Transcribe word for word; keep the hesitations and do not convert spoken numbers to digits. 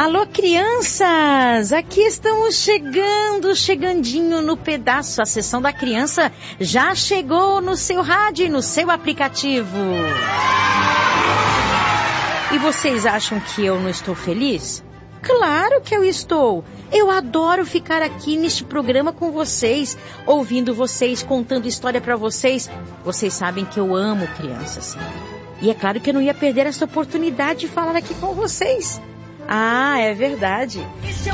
Alô, crianças! Aqui estamos chegando, chegandinho no pedaço. A sessão da criança já chegou no seu rádio e no seu aplicativo. E vocês acham que eu não estou feliz? Claro que eu estou. Eu adoro ficar aqui neste programa com vocês, ouvindo vocês, contando história para vocês. Vocês sabem que eu amo crianças. E é claro que eu não ia perder essa oportunidade de falar aqui com vocês. Ah, é verdade.